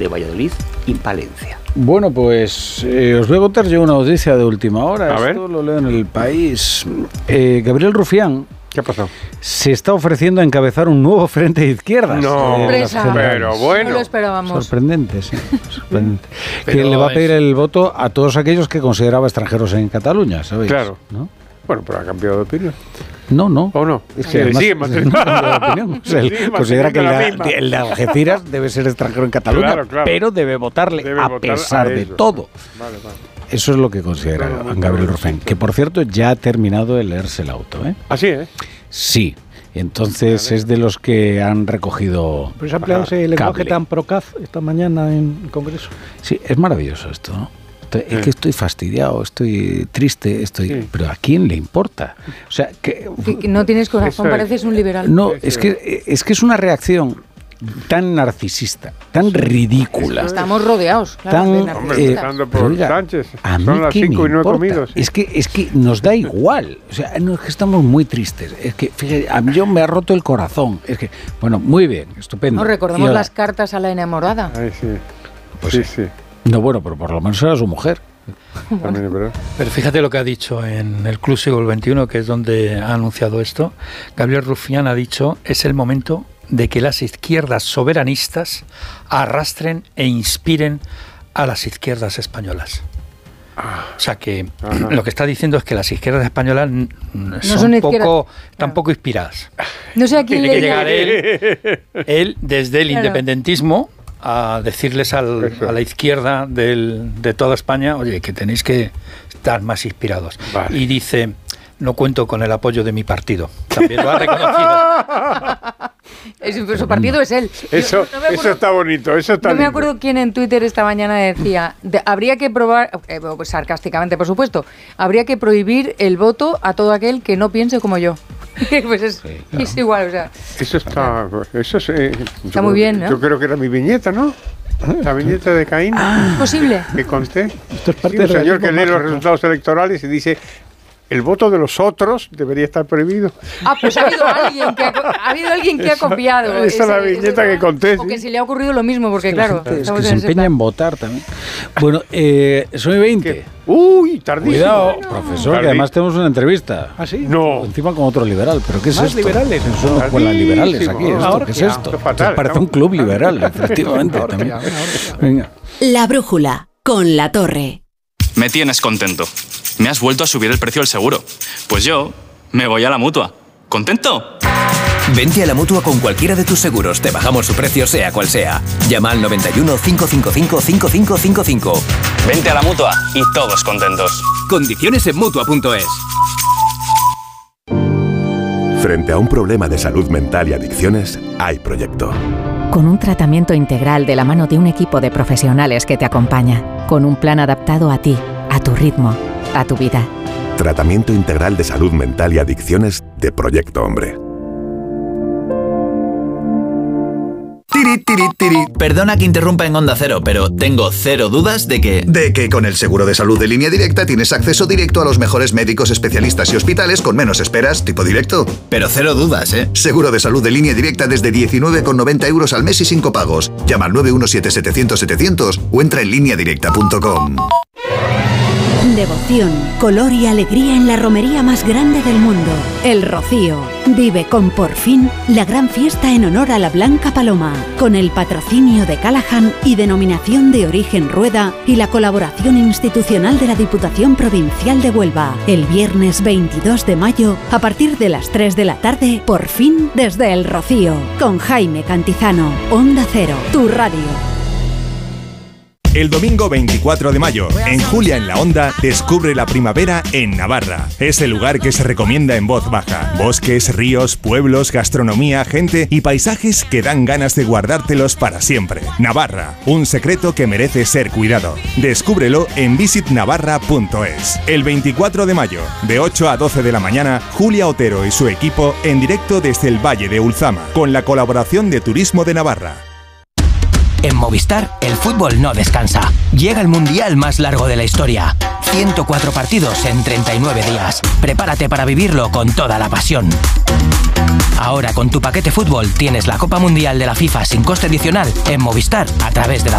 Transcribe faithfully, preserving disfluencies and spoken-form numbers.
de Valladolid y Palencia. Bueno, pues eh, os voy a contar yo una noticia de última hora. A Esto ver. lo leo en El País. Eh, Gabriel Rufián ¿Qué ha pasado? se está ofreciendo a encabezar un nuevo frente de izquierdas. No, eh, las Sorpresa. generales. pero bueno. No lo esperábamos. Sorprendente, sí. Sorprendente. Pero que le va a pedir es- el voto a todos aquellos que consideraba extranjeros en Cataluña, ¿sabéis? Claro. ¿No? Bueno, pero ha cambiado de opinión. No, no. ¿O no? Es Sí, que le además, sigue no manteniendo cambia de opinión. O sea, él Sigue considera que el manteniendo la de, misma. el de Algeciras debe ser extranjero en Cataluña, Claro, claro. pero debe votarle Debe a votar pesar a de ellos. todo. Vale, vale. Eso es lo que considera Claro, muy Gabriel claro, Rufián, sí, que por cierto ya ha terminado de leerse el auto, ¿eh? Así, ¿eh? Sí. Entonces es de los que han recogido. Pero se ha empleado ese lenguaje cable. tan procaz esta mañana en el Congreso. Sí, es maravilloso esto, ¿no? Estoy- Es Sí. que estoy fastidiado, estoy triste, estoy. Sí. Pero ¿a quién le importa? O sea, que Que- que no tienes corazón, Eso es. pareces un liberal. no, Sí, sí. es que es que es una reacción tan narcisista, tan ridícula. Estamos rodeados, claro, Tan, de Hombre, narcisistas. empezando por pero oiga, Sánchez. a mí Son las qué cinco me y no he importa. comido. sí. Es que es que nos da igual. O sea, no, es que estamos muy tristes. Es que, fíjate, a mí yo me ha roto el corazón. Es que, bueno, muy bien, estupendo. No, recordemos Y ahora- las cartas a la enamorada. Ay, sí. Pues sí, sí. sí. No, bueno, pero por lo menos era su mujer. También es verdad. Pero fíjate lo que ha dicho en el Club Siglo veintiuno, que es donde ha anunciado esto. Gabriel Rufián ha dicho, es el momento de que las izquierdas soberanistas arrastren e inspiren a las izquierdas españolas. O sea que Ajá. lo que está diciendo es que las izquierdas españolas n- son, son izquierdas. poco, tan poco inspiradas. No sé a quién Tiene que le llegar él, él desde el Claro. independentismo a decirles al- Eso. a la izquierda del- de toda España, oye, que tenéis que estar más inspirados. Vale. Y dice, no cuento con el apoyo de mi partido. También lo ha reconocido. Es- su partido es él. Eso, Yo no me eso acuerdo- está bonito, eso está No me lindo. acuerdo quién en Twitter esta mañana decía, de- habría que probar, eh, pues sarcásticamente por supuesto, habría que prohibir el voto a todo aquel que no piense como yo. Pues es, claro. es igual, o sea, Eso está, eso es, eh, Está yo muy creo- bien, ¿no? Yo creo que era mi viñeta, ¿no? La viñeta de Caín. ¿es posible? Que conté. Esto es parte Sí, un del señor que realismo lee los mágico. resultados electorales y dice, el voto de los otros debería estar prohibido. Ah, pues ha habido alguien que ha, co- ha, habido alguien que ha copiado. esa es la ese- viñeta ese- que conté, O sí. que se le ha ocurrido lo mismo, porque claro, Es que estamos se en ese empeña plan. en votar también. Bueno, eh, soy veinte. ¿Qué? Uy, tardísimo. Cuidado, profesor, que además tenemos una entrevista. ¿Ah, sí? No. Encima con otro liberal. ¿Pero qué es ¿Más esto? liberales? Somos con las liberales aquí. Tardísimo. ¿Esto Ahora qué es que- esto? esto es fatal, Esto parece ¿no? un club liberal, efectivamente. Ahora que también. ya, ahora que ya. Venga. La brújula, con La Torre. Me tienes contento. Me has vuelto a subir el precio del seguro. Pues yo me voy a la Mutua. ¿Contento? Vente a la Mutua con cualquiera de tus seguros. Te bajamos su precio sea cual sea. Llama al noventa y uno, cinco cinco cinco, cinco cinco cinco cinco. Vente a la Mutua y todos contentos. Condiciones en Mutua punto es. Frente a un problema de salud mental y adicciones, hay proyecto. Con un tratamiento integral de la mano de un equipo de profesionales que te acompaña. Con un plan adaptado a ti, a tu ritmo, a tu vida. Tratamiento integral de salud mental y adicciones de Proyecto Hombre. Tiri, tiri, tiri. Perdona que interrumpa en Onda Cero, pero tengo cero dudas de que... De que con el seguro de salud de Línea Directa tienes acceso directo a los mejores médicos especialistas y hospitales con menos esperas, tipo directo. Pero cero dudas, ¿eh? Seguro de salud de Línea Directa desde diecinueve con noventa euros al mes y cinco pagos. Llama al nueve uno siete, setecientos, setecientos o entra en línea directa punto com. Devoción, color y alegría en la romería más grande del mundo, El Rocío. Vive con Por Fin la gran fiesta en honor a la Blanca Paloma, con el patrocinio de Callahan y denominación de origen Rueda y la colaboración institucional de la Diputación Provincial de Huelva. El viernes veintidós de mayo, a partir de las tres de la tarde, Por Fin desde El Rocío, con Jaime Cantizano. Onda Cero, tu radio. El domingo veinticuatro de mayo, en Julia en la Onda, descubre la primavera en Navarra. Es el lugar que se recomienda en voz baja. Bosques, ríos, pueblos, gastronomía, gente y paisajes que dan ganas de guardártelos para siempre. Navarra, un secreto que merece ser cuidado. Descúbrelo en visit navarra punto es. El veinticuatro de mayo, de ocho a doce de la mañana, Julia Otero y su equipo en directo desde el Valle de Ulzama, con la colaboración de Turismo de Navarra. En Movistar, el fútbol no descansa. Llega el mundial más largo de la historia. ciento cuatro partidos en treinta y nueve días. Prepárate para vivirlo con toda la pasión. Ahora con tu paquete fútbol tienes la Copa Mundial de la FIFA sin coste adicional en Movistar a través de la